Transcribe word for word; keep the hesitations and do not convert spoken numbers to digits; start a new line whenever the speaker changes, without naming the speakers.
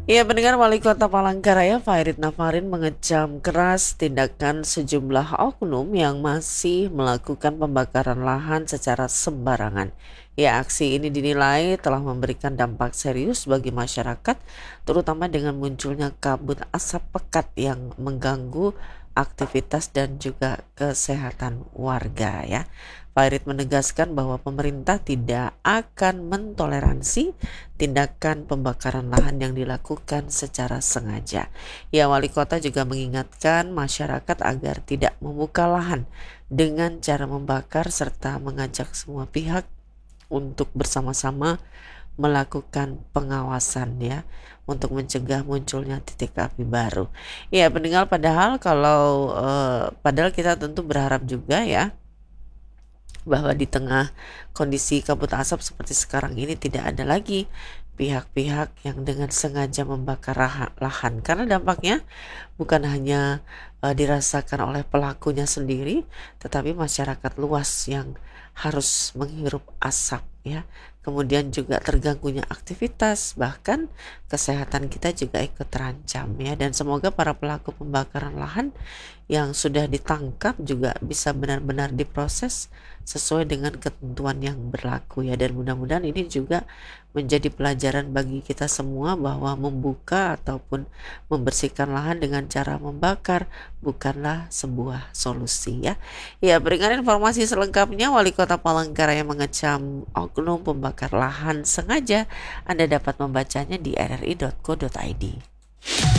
Ya, pendengar, Wali Kota Palangkaraya Fairit Nafarin mengecam keras tindakan sejumlah oknum yang masih melakukan pembakaran lahan secara sembarangan. Ya, aksi ini dinilai telah memberikan dampak serius bagi masyarakat, terutama dengan munculnya kabut asap pekat yang mengganggu aktivitas dan juga kesehatan warga ya. Fairit menegaskan bahwa pemerintah tidak akan mentoleransi tindakan pembakaran lahan yang dilakukan secara sengaja. Ya, wali kota juga mengingatkan masyarakat agar tidak membuka lahan dengan cara membakar serta mengajak semua pihak untuk bersama-sama melakukan pengawasan ya untuk mencegah munculnya titik api baru. Ya, pendengar, padahal kalau eh, padahal kita tentu berharap juga ya bahwa di tengah kondisi kabut asap seperti sekarang ini tidak ada lagi pihak-pihak yang dengan sengaja membakar lahan, karena dampaknya bukan hanya uh, dirasakan oleh pelakunya sendiri, tetapi masyarakat luas yang harus menghirup asap ya. Kemudian juga terganggunya aktivitas, bahkan kesehatan kita juga ikut terancam ya. Dan semoga para pelaku pembakaran lahan yang sudah ditangkap juga bisa benar-benar diproses sesuai dengan ketentuan yang berlaku ya. Dan mudah-mudahan ini juga menjadi pelajaran bagi kita semua bahwa membuka ataupun membersihkan lahan dengan cara membakar bukanlah sebuah solusi ya. Ya, berikan informasi selengkapnya. Wali Kota Palangkaraya mengecam oknum pembakar lahan sengaja. Anda dapat membacanya di r r i dot co dot i d.